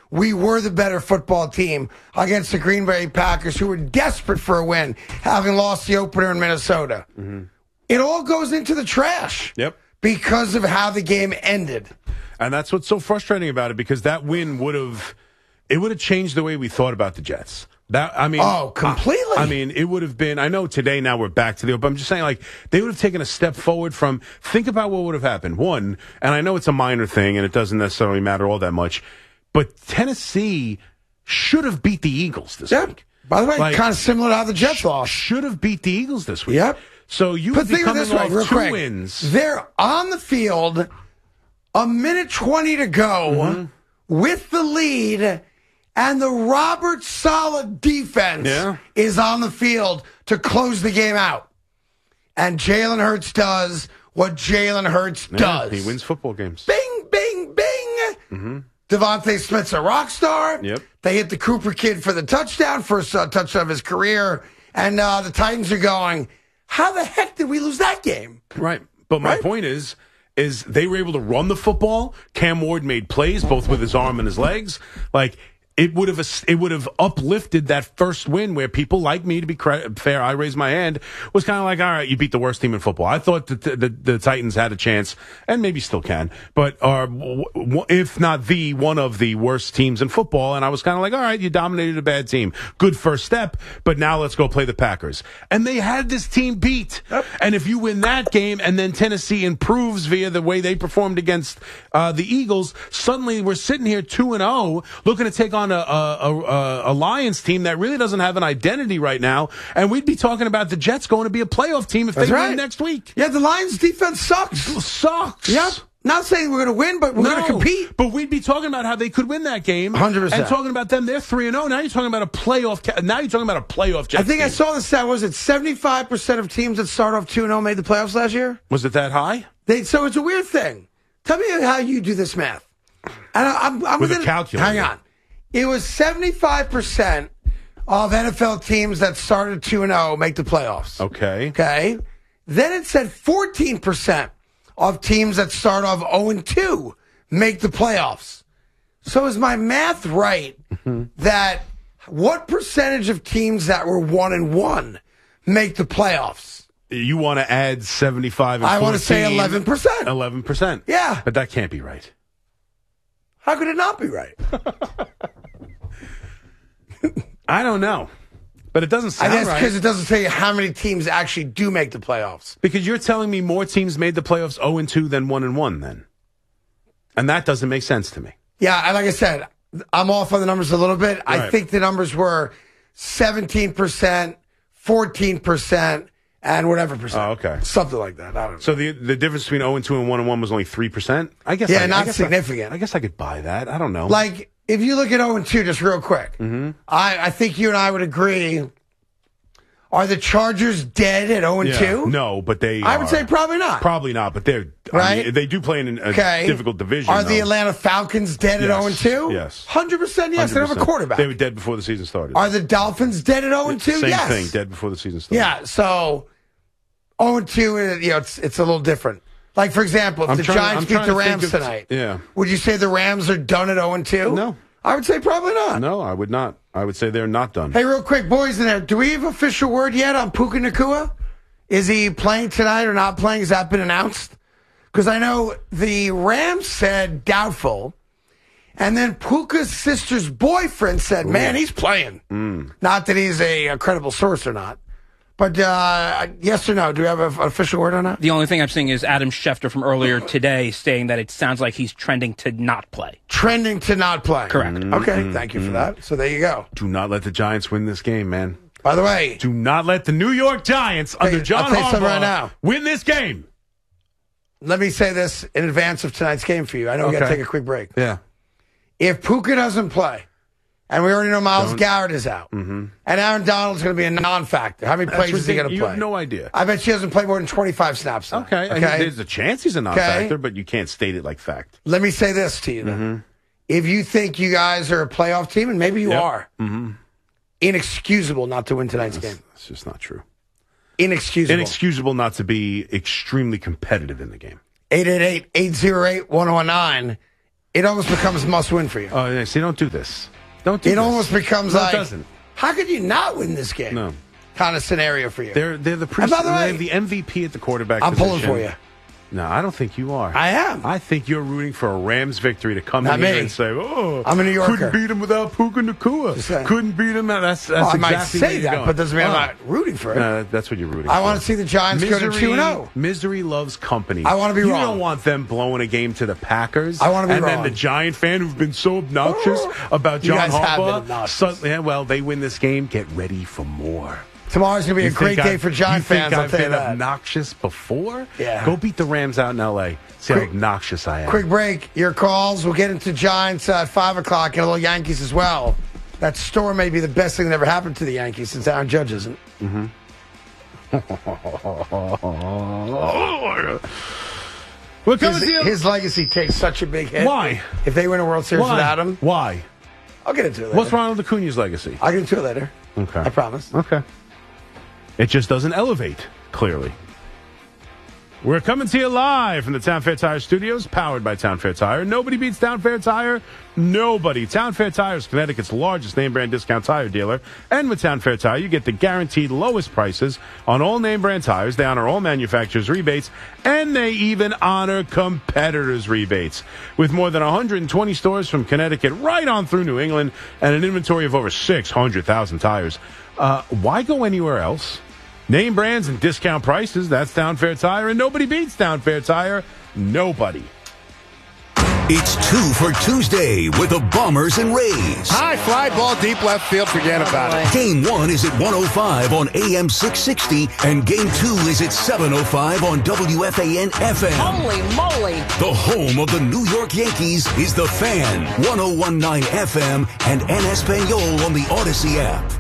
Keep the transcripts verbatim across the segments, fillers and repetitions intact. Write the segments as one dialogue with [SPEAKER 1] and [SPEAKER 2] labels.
[SPEAKER 1] we were the better football team against the Green Bay Packers, who were desperate for a win, having lost the opener in Minnesota. Mm-hmm. It all goes into the trash.
[SPEAKER 2] Yep.
[SPEAKER 1] Because of how the game ended.
[SPEAKER 2] And that's what's so frustrating about it, because that win would have, it would have changed the way we thought about the Jets. That I mean,
[SPEAKER 1] oh, completely.
[SPEAKER 2] I, I mean, it would have been. I know today now we're back to the. But I'm just saying, like, they would have taken a step forward from. Think about what would have happened. One, and I know it's a minor thing, and it doesn't necessarily matter all that much, but Tennessee should have beat the Eagles this
[SPEAKER 1] yeah.
[SPEAKER 2] week.
[SPEAKER 1] By the way,
[SPEAKER 2] like,
[SPEAKER 1] kind of similar to how the Jets
[SPEAKER 2] sh-
[SPEAKER 1] lost.
[SPEAKER 2] Should have beat the Eagles this week.
[SPEAKER 1] Yep.
[SPEAKER 2] So you
[SPEAKER 1] but
[SPEAKER 2] would be coming
[SPEAKER 1] this way,
[SPEAKER 2] off
[SPEAKER 1] real
[SPEAKER 2] two
[SPEAKER 1] quick.
[SPEAKER 2] wins.
[SPEAKER 1] They're on the field, a minute twenty to go,
[SPEAKER 2] mm-hmm.
[SPEAKER 1] with the lead. And the Robert Saleh defense
[SPEAKER 2] yeah.
[SPEAKER 1] is on the field to close the game out. And Jalen Hurts does what Jalen Hurts
[SPEAKER 2] yeah,
[SPEAKER 1] does.
[SPEAKER 2] He wins football games.
[SPEAKER 1] Bing, bing, bing.
[SPEAKER 2] Mm-hmm.
[SPEAKER 1] Devontae Smith's a rock star.
[SPEAKER 2] Yep.
[SPEAKER 1] They hit the Cooper kid for the touchdown, first uh, touchdown of his career. And uh, the Titans are going, how the heck did we lose that game?
[SPEAKER 2] Right. But my
[SPEAKER 1] right?
[SPEAKER 2] point is, is they were able to run the football. Cam Ward made plays, both with his arm and his legs. Like, It would have it would have uplifted that first win where people like me, to be credit, fair, I raised my hand, was kind of like, all right, you beat the worst team in football. I thought that the, the, the Titans had a chance, and maybe still can, but are, w- if not the, one of the worst teams in football, and I was kind of like, all right, you dominated a bad team. Good first step, but now let's go play the Packers. And they had this team beat. Yep. And if you win that game, and then Tennessee improves via the way they performed against uh, the Eagles, suddenly we're sitting here two and oh, looking to take on a, a, a, a Lions team that really doesn't have an identity right now, and we'd be talking about the Jets going to be a playoff team if
[SPEAKER 1] That's
[SPEAKER 2] they
[SPEAKER 1] right.
[SPEAKER 2] win next week.
[SPEAKER 1] Yeah, the Lions defense sucks.
[SPEAKER 2] Sucks.
[SPEAKER 1] Yep. Not saying we're going to win, but we're
[SPEAKER 2] no,
[SPEAKER 1] going to compete.
[SPEAKER 2] But we'd be talking about how they could win that game.
[SPEAKER 1] one hundred percent.
[SPEAKER 2] And talking about them, they're three and oh. Now you're talking about a playoff. Now you're talking about a playoff Jets
[SPEAKER 1] I think
[SPEAKER 2] team.
[SPEAKER 1] I saw the stat. Was it seventy-five percent of teams that start off two and oh made the playoffs last year?
[SPEAKER 2] Was it that high?
[SPEAKER 1] They, so it's a weird thing. Tell me how you do this math. And I, I'm, I'm
[SPEAKER 2] With
[SPEAKER 1] within,
[SPEAKER 2] a calculator.
[SPEAKER 1] Hang on. It was seventy-five percent of N F L teams that started two and oh make the playoffs.
[SPEAKER 2] Okay.
[SPEAKER 1] Okay. Then it said fourteen percent of teams that start off oh and two make the playoffs. So is my math right that what percentage of teams that were one and one make the playoffs?
[SPEAKER 2] You want to add seventy-five and
[SPEAKER 1] I want to say eleven percent.
[SPEAKER 2] eleven percent.
[SPEAKER 1] Yeah.
[SPEAKER 2] But that can't be right.
[SPEAKER 1] How could it not be right?
[SPEAKER 2] I don't know. But it doesn't sound
[SPEAKER 1] I guess
[SPEAKER 2] right.
[SPEAKER 1] because it doesn't tell you how many teams actually do make the playoffs.
[SPEAKER 2] Because you're telling me more teams made the playoffs oh and two than one and one then. And that doesn't make sense to me.
[SPEAKER 1] Yeah, and like I said, I'm off on the numbers a little bit.
[SPEAKER 2] Right.
[SPEAKER 1] I think the numbers were seventeen percent, fourteen percent, and whatever percent.
[SPEAKER 2] Oh, okay.
[SPEAKER 1] Something like that. I don't know.
[SPEAKER 2] So the the difference between oh and two and one and one was only three percent? I guess
[SPEAKER 1] Yeah,
[SPEAKER 2] I,
[SPEAKER 1] not
[SPEAKER 2] I guess
[SPEAKER 1] significant.
[SPEAKER 2] I, I guess I could buy that. I don't know.
[SPEAKER 1] Like, if you look at oh and two, just real quick,
[SPEAKER 2] mm-hmm.
[SPEAKER 1] I, I think you and I would agree. Are the Chargers dead at oh and two?
[SPEAKER 2] Yeah, no, but they
[SPEAKER 1] I would
[SPEAKER 2] are.
[SPEAKER 1] say probably not.
[SPEAKER 2] Probably not, but they're
[SPEAKER 1] Right?
[SPEAKER 2] I mean, they do play in a
[SPEAKER 1] Okay.
[SPEAKER 2] difficult division.
[SPEAKER 1] Are the
[SPEAKER 2] though.
[SPEAKER 1] Atlanta Falcons dead
[SPEAKER 2] Yes.
[SPEAKER 1] at oh and two?
[SPEAKER 2] Yes.
[SPEAKER 1] one hundred percent yes. They don't have a quarterback.
[SPEAKER 2] They were dead before the season started.
[SPEAKER 1] Are the Dolphins dead at oh and two?
[SPEAKER 2] Same
[SPEAKER 1] Yes.
[SPEAKER 2] thing, dead before the season started.
[SPEAKER 1] Yeah, so oh and two, uh, you know, it's it's a little different. Like, for example, if
[SPEAKER 2] I'm
[SPEAKER 1] the
[SPEAKER 2] trying-
[SPEAKER 1] Giants
[SPEAKER 2] I'm
[SPEAKER 1] beat
[SPEAKER 2] trying
[SPEAKER 1] the
[SPEAKER 2] to think
[SPEAKER 1] Rams
[SPEAKER 2] of-
[SPEAKER 1] tonight,
[SPEAKER 2] yeah.
[SPEAKER 1] would you say the Rams are done at oh and two?
[SPEAKER 2] No.
[SPEAKER 1] I would say probably not.
[SPEAKER 2] No, I would not. I would say they're not done.
[SPEAKER 1] Hey, real quick, boys in there, do we have official word yet on Puka Nacua? Is he playing tonight or not playing? Has that been announced? Because I know the Rams said doubtful, and then Puka's sister's boyfriend said, man, he's playing.
[SPEAKER 2] Mm.
[SPEAKER 1] Not that he's a, a credible source or not. But uh, yes or no? Do we have an official word on that?
[SPEAKER 3] The only thing I'm seeing is Adam Schefter from earlier today saying that it sounds like he's trending to not play.
[SPEAKER 1] Trending to not play.
[SPEAKER 3] Correct.
[SPEAKER 2] Mm-hmm.
[SPEAKER 1] Okay, thank you for that. So there you go.
[SPEAKER 2] Do not let the Giants win this game, man.
[SPEAKER 1] By the way,
[SPEAKER 2] Do not let the New York Giants under
[SPEAKER 1] Hey,
[SPEAKER 2] John
[SPEAKER 1] I'll tell you something
[SPEAKER 2] Harbaugh
[SPEAKER 1] right now.
[SPEAKER 2] win this game.
[SPEAKER 1] let me say this in advance of tonight's game for you. I know we got to
[SPEAKER 2] Okay.
[SPEAKER 1] take a quick break.
[SPEAKER 2] Yeah.
[SPEAKER 1] If Puka doesn't play, and we already know Myles
[SPEAKER 2] Don't-
[SPEAKER 1] Garrett is out,
[SPEAKER 2] Mm-hmm.
[SPEAKER 1] and Aaron Donald's going to be a non-factor. How many
[SPEAKER 2] That's
[SPEAKER 1] plays is he going to
[SPEAKER 2] ridiculous.
[SPEAKER 1] play?
[SPEAKER 2] You have no idea.
[SPEAKER 1] I bet she doesn't play more than twenty-five snaps. Tonight.
[SPEAKER 2] Okay.
[SPEAKER 1] Okay.
[SPEAKER 2] And there's a chance he's a non-factor, but you can't state it like fact.
[SPEAKER 1] Let me say this to you. Then.
[SPEAKER 2] Mm-hmm.
[SPEAKER 1] If you think you guys are a playoff team, and maybe you
[SPEAKER 2] Yep.
[SPEAKER 1] are,
[SPEAKER 2] Mm-hmm.
[SPEAKER 1] inexcusable not to win tonight's
[SPEAKER 2] That's,
[SPEAKER 1] game.
[SPEAKER 2] that's just not true.
[SPEAKER 1] Inexcusable.
[SPEAKER 2] Inexcusable not to be extremely competitive in the game.
[SPEAKER 1] eight eight eight, eight oh eight, one oh one nine it almost becomes must-win for you.
[SPEAKER 2] Oh, yeah, see, don't do this. Don't do
[SPEAKER 1] it
[SPEAKER 2] this.
[SPEAKER 1] almost becomes
[SPEAKER 2] no,
[SPEAKER 1] like,
[SPEAKER 2] it doesn't.
[SPEAKER 1] How could you not win this game?
[SPEAKER 2] No.
[SPEAKER 1] Kind of scenario for you.
[SPEAKER 2] They're they're the pre-
[SPEAKER 1] And by the way,
[SPEAKER 2] they have the M V P at the quarterback
[SPEAKER 1] I'm
[SPEAKER 2] position.
[SPEAKER 1] pulling for you.
[SPEAKER 2] No, I don't think you are.
[SPEAKER 1] I am.
[SPEAKER 2] I think you're rooting for a Rams victory to come
[SPEAKER 1] Not
[SPEAKER 2] in
[SPEAKER 1] me.
[SPEAKER 2] here and say, "Oh,
[SPEAKER 1] I'm a New Yorker.
[SPEAKER 2] Couldn't beat him without Puka Nacua. Couldn't beat him." That's that's
[SPEAKER 1] well, I
[SPEAKER 2] exactly
[SPEAKER 1] might
[SPEAKER 2] where
[SPEAKER 1] say
[SPEAKER 2] you're
[SPEAKER 1] that,
[SPEAKER 2] going.
[SPEAKER 1] but doesn't mean
[SPEAKER 2] oh.
[SPEAKER 1] I'm not rooting for it.
[SPEAKER 2] No, that's what you're rooting
[SPEAKER 1] I
[SPEAKER 2] for.
[SPEAKER 1] want to see the Giants go to two and oh.
[SPEAKER 2] Misery loves company.
[SPEAKER 1] I want to be
[SPEAKER 2] you
[SPEAKER 1] wrong.
[SPEAKER 2] You don't want them blowing a game to the Packers.
[SPEAKER 1] I want to be
[SPEAKER 2] and
[SPEAKER 1] wrong.
[SPEAKER 2] And then the Giant fan who've been so obnoxious
[SPEAKER 1] Oh.
[SPEAKER 2] about
[SPEAKER 1] You
[SPEAKER 2] John
[SPEAKER 1] guys have been
[SPEAKER 2] Harbaugh.
[SPEAKER 1] obnoxious.
[SPEAKER 2] So, yeah, well, they win this game. Get ready for more.
[SPEAKER 1] Tomorrow's going to be
[SPEAKER 2] You
[SPEAKER 1] a great
[SPEAKER 2] think
[SPEAKER 1] day
[SPEAKER 2] I-
[SPEAKER 1] for Giant
[SPEAKER 2] you think
[SPEAKER 1] fans, I'll
[SPEAKER 2] I've
[SPEAKER 1] tell you
[SPEAKER 2] been
[SPEAKER 1] that.
[SPEAKER 2] obnoxious before?
[SPEAKER 1] Yeah.
[SPEAKER 2] Go beat the Rams out in L A. See
[SPEAKER 1] Quick-
[SPEAKER 2] how obnoxious I am.
[SPEAKER 1] Quick break. Your calls. We'll get into Giants uh, at five o'clock and a little Yankees as well. That storm may be the best thing that ever happened to the Yankees since Aaron Judge isn't.
[SPEAKER 2] Mm-hmm. We're coming
[SPEAKER 1] His,
[SPEAKER 2] to you.
[SPEAKER 1] his legacy takes such a big hit.
[SPEAKER 2] Why?
[SPEAKER 1] If they win a World Series
[SPEAKER 2] Why?
[SPEAKER 1] without him,
[SPEAKER 2] Why?
[SPEAKER 1] I'll get into it later.
[SPEAKER 2] What's Ronald Acuna's legacy?
[SPEAKER 1] I'll get into it later.
[SPEAKER 2] Okay.
[SPEAKER 1] I promise.
[SPEAKER 2] Okay. It just doesn't elevate, clearly. We're coming to you live from the Town Fair Tire Studios, powered by Town Fair Tire. Nobody beats Town Fair Tire. Nobody. Town Fair Tire is Connecticut's largest name brand discount tire dealer. And with Town Fair Tire, you get the guaranteed lowest prices on all name brand tires. They honor all manufacturers' rebates, and they even honor competitors' rebates. With more than one hundred twenty stores from Connecticut right on through New England and an inventory of over six hundred thousand tires. Uh, why go anywhere else? Name brands and discount prices, that's Town Fair Tire, and nobody beats Town Fair Tire. Nobody.
[SPEAKER 4] It's two for Tuesday with the Bombers and Rays.
[SPEAKER 5] High fly ball deep left field, forget about it.
[SPEAKER 4] Game one is at one oh five on A M six sixty, and game two is at seven oh five on W F A N F M.
[SPEAKER 6] Holy moly!
[SPEAKER 4] The home of the New York Yankees is The Fan, one oh one point nine F M, and En Espanol on the Odyssey app.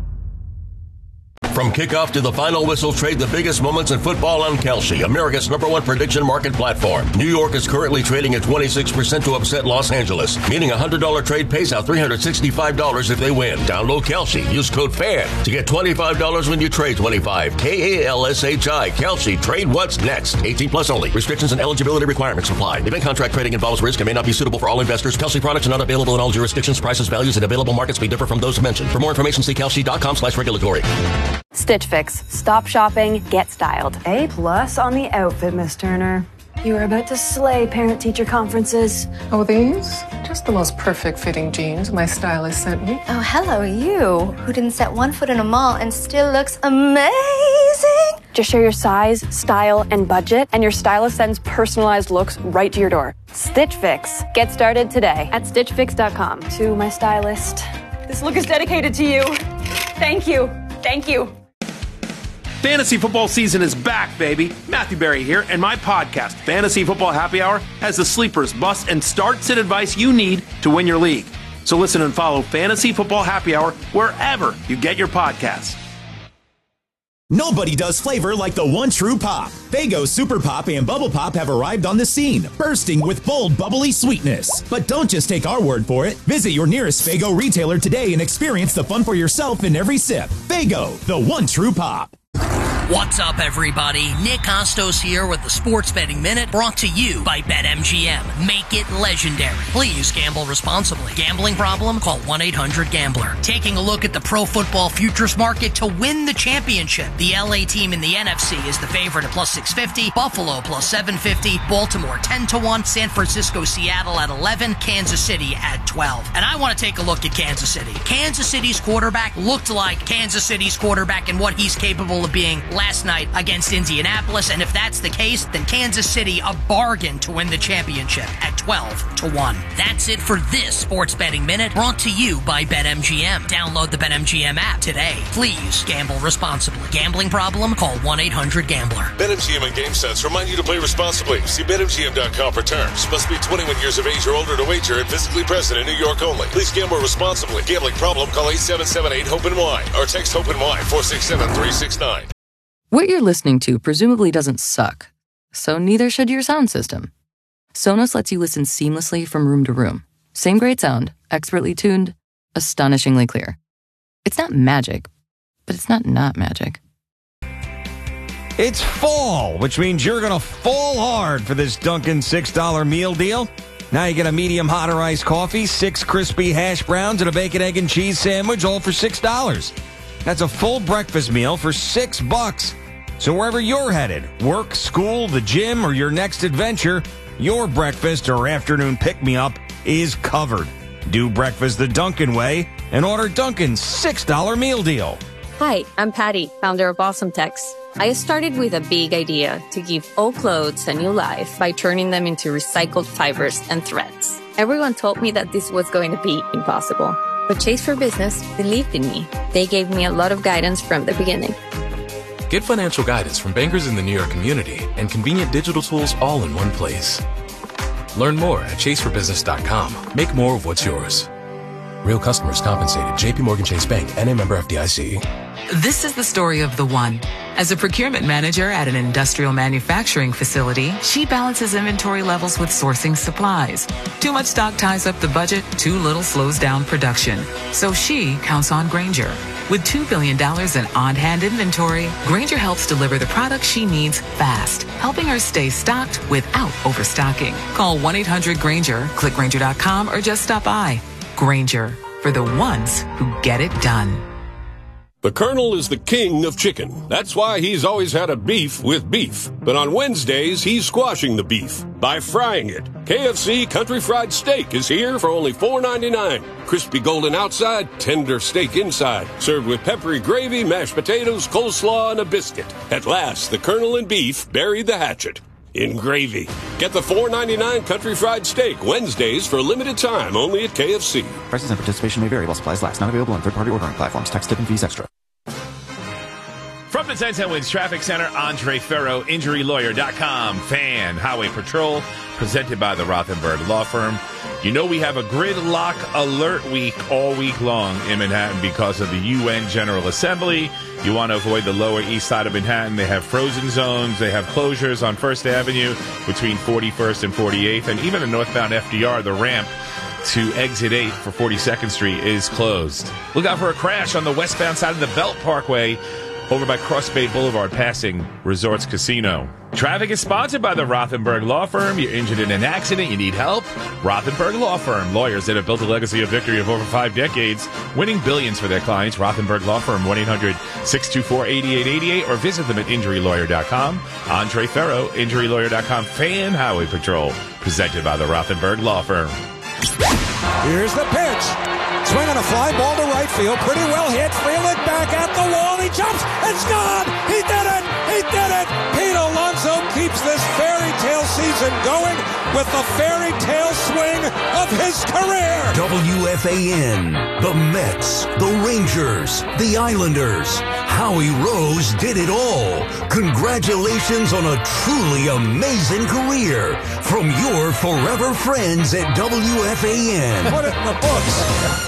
[SPEAKER 7] From kickoff to the final whistle, trade the biggest moments in football on Kalshi, America's number one prediction market platform. New York is currently trading at twenty-six percent to upset Los Angeles, meaning a one hundred dollars trade pays out three hundred sixty-five dollars if they win. Download Kalshi. Use code FAN to get twenty-five dollars when you trade twenty-five. K A L S H I. Kalshi. Trade what's next. eighteen plus only. Restrictions and eligibility requirements apply. Event contract trading involves risk and may not be suitable for all investors. Kalshi products are not available in all jurisdictions. Prices, values, and available markets may differ from those mentioned. For more information, see kalshi.com slash regulatory.
[SPEAKER 8] Stitch Fix. Stop shopping, get styled.
[SPEAKER 9] A plus on the outfit, Miss Turner. You are about to slay parent-teacher conferences.
[SPEAKER 10] Oh, these? Just the most perfect fitting jeans my stylist sent me.
[SPEAKER 11] Oh, hello, you, who didn't set one foot in a mall and still looks amazing.
[SPEAKER 8] Just share your size, style, and budget, and your stylist sends personalized looks right to your door. Stitch Fix. Get started today at stitch fix dot com.
[SPEAKER 9] To my stylist, this look is dedicated to you. Thank you. Thank you.
[SPEAKER 12] Fantasy football season is back, baby. Matthew Berry here, and my podcast, Fantasy Football Happy Hour, has the sleepers, busts, and starts and advice you need to win your league. So listen and follow Fantasy Football Happy Hour wherever you get your podcasts.
[SPEAKER 13] Nobody does flavor like the one true pop. Faygo Super Pop and Bubble Pop have arrived on the scene, bursting with bold, bubbly sweetness. But don't just take our word for it. Visit your nearest Faygo retailer today and experience the fun for yourself in every sip. Faygo, the one true pop.
[SPEAKER 14] What's up, everybody? Nick Costos here with the Sports Betting Minute, brought to you by BetMGM. Make it legendary. Please gamble responsibly. Gambling problem? Call one eight hundred gambler. Taking a look at the pro football futures market to win the championship. The L A team in the N F C is the favorite at plus six fifty, Buffalo plus seven fifty, Baltimore ten to one, San Francisco, Seattle at eleven, Kansas City at twelve. And I want to take a look at Kansas City. Kansas City's quarterback looked like Kansas City's quarterback and what he's capable of being last night against Indianapolis, and if that's the case, then Kansas City a bargain to win the championship at twelve to one. That's it for this Sports Betting Minute, brought to you by BetMGM. Download the BetMGM app today. Please gamble responsibly. Gambling problem? Call one eight hundred gambler.
[SPEAKER 15] BetMGM and GameSense remind you to play responsibly. See Bet M G M dot com for terms. Must be twenty-one years of age or older to wager and physically present in New York only. Please gamble responsibly. Gambling problem? Call eight seven seven eight hope N Y or text HOPE-NY four six seven three six nine.
[SPEAKER 16] What you're listening to presumably doesn't suck, so neither should your sound system. Sonos lets you listen seamlessly from room to room. Same great sound, expertly tuned, astonishingly clear. It's not magic, but it's not not magic.
[SPEAKER 17] It's fall, which means you're going to fall hard for this Dunkin' six dollar meal deal.
[SPEAKER 6] Now you get a medium hot or iced coffee, six crispy hash browns, and a bacon, egg, and cheese sandwich, all for six dollars. That's a full breakfast meal for six bucks. So wherever you're headed, work, school, the gym, or your next adventure, your breakfast or afternoon pick-me-up is covered. Do breakfast the Dunkin' way and order Dunkin's six dollar meal deal.
[SPEAKER 17] Hi, I'm Patty, founder of Awesome Tex. I started with a big idea to give old clothes a new life by turning them into recycled fibers and threads. Everyone told me that this was going to be impossible. But Chase for Business believed in me. They gave me a lot of guidance from the beginning.
[SPEAKER 18] Get financial guidance from bankers in the New York community and convenient digital tools all in one place. Learn more at chase for business dot com. Make more of what's yours. Real customers compensated. J P Morgan Chase Bank, N A member F D I C.
[SPEAKER 19] This is the story of the one. As a procurement manager at an industrial manufacturing facility, she balances inventory levels with sourcing supplies. Too much stock ties up the budget, too little slows down production. So she counts on Grainger. With two billion dollars in on-hand inventory, Grainger helps deliver the products she needs fast, helping her stay stocked without overstocking. Call one eight hundred Grainger, click Grainger dot com, or just stop by. Grainger, for the ones who get it done.
[SPEAKER 20] The Colonel is the king of chicken. That's why he's always had a beef with beef. But on Wednesdays, he's squashing the beef by frying it. K F C Country Fried Steak is here for only four ninety-nine. Crispy golden outside, tender steak inside. Served with peppery gravy, mashed potatoes, coleslaw, and a biscuit. At last, the Colonel and beef buried the hatchet in gravy. Get the four ninety-nine Country Fried Steak Wednesdays for a limited time only at K F C.
[SPEAKER 21] Prices and participation may vary while supplies last. Not available on third-party ordering platforms. Tax, tip, and fees extra.
[SPEAKER 22] From the ten ten Wins Traffic Center, Andre Ferro, injury lawyer dot com, Fan Highway Patrol, presented by the Rothenberg Law Firm. You know we have a gridlock alert week all week long in Manhattan because of the U N General Assembly. You want to avoid the Lower East Side of Manhattan. They have frozen zones. They have closures on First Avenue between forty-first and forty-eighth. And even the northbound F D R, the ramp to exit eight for forty-second Street is closed. Look out for a crash on the westbound side of the Belt Parkway over by Cross Bay Boulevard, passing Resorts Casino. Traffic is sponsored by the Rothenberg Law Firm. You're injured in an accident, you need help? Rothenberg Law Firm. Lawyers that have built a legacy of victory of over five decades, winning billions for their clients. Rothenberg Law Firm, one eight hundred six two four eight eight eight eight, or visit them at injury lawyer dot com. Andre Ferro, injury lawyer dot com. Fan Highway Patrol, presented by the Rothenberg Law Firm.
[SPEAKER 23] Here's the pitch. Swing on a fly ball to right field. Pretty well hit. Frelick back at the wall. He jumps. It's gone. He did it. He did it. Pete Alonso keeps this fairy tale season going with the fairy tale swing of his career.
[SPEAKER 4] W F A N, the Mets, the Rangers, the Islanders. Howie Rose did it all. Congratulations on a truly amazing career from your forever friends at W F A N.
[SPEAKER 23] Put it in the books.